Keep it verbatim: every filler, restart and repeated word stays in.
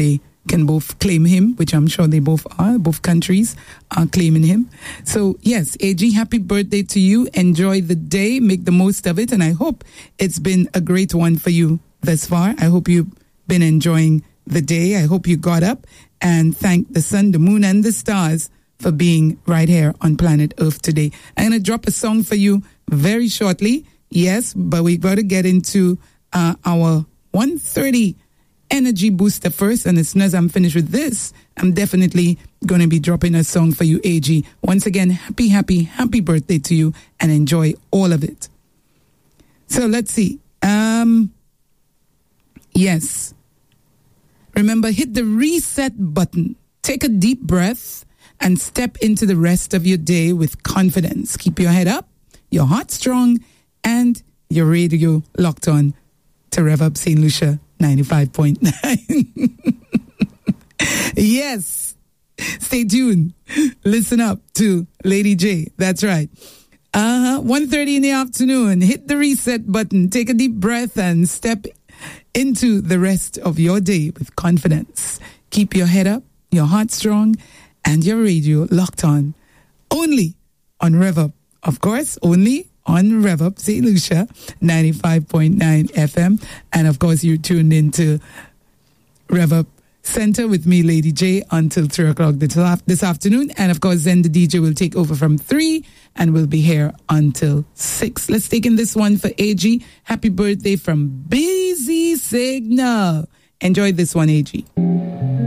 they can both claim him, which I'm sure they both are. Both countries are claiming him. So, yes, A G, happy birthday to you. Enjoy the day. Make the most of it. And I hope it's been a great one for you thus far. I hope you've been enjoying the day. I hope you got up and thanked the sun, the moon, and the stars for being right here on planet Earth today. I'm going to drop a song for you very shortly. Yes, but we got to get into uh, our one thirty energy booster first. And as soon as I'm finished with this, I'm definitely going to be dropping a song for you, A G. Once again, happy, happy, happy birthday to you and enjoy all of it. So let's see. Um, yes. Remember, hit the reset button. Take a deep breath and step into the rest of your day with confidence. Keep your head up, your heart strong, and your radio locked on to Rev Up Saint Lucia ninety-five point nine. Yes. Stay tuned. Listen up to Lady J. That's right. Uh-huh. one thirty in the afternoon. Hit the reset button. Take a deep breath and step into the rest of your day with confidence. Keep your head up, your heart strong, and your radio locked on. Only on Rev Up. Of course, only on Rev Up Saint Lucia ninety-five point nine F M. And of course, you're tuned into Rev Up Center with me, Lady J, until three o'clock this afternoon. And of course, then the D J will take over from three and we'll be here until six. Let's take in this one for A G. Happy birthday from Busy Signal. Enjoy this one, A G.